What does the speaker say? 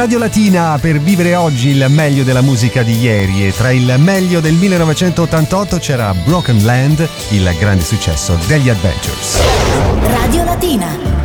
Radio Latina per vivere oggi il meglio della musica di ieri, e tra il meglio del 1988 c'era Broken Land, il grande successo degli Adventures. Radio Latina.